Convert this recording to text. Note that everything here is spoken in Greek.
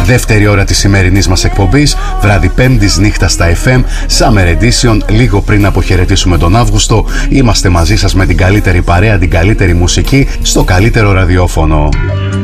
Δεύτερη ώρα της σημερινής μας εκπομπής, βράδυ Πέμπτης νύχτα στα FM, Summer Edition, λίγο πριν να αποχαιρετήσουμε τον Αύγουστο. Είμαστε μαζί σας με την καλύτερη παρέα, την καλύτερη μουσική, στο καλύτερο ραδιόφωνο.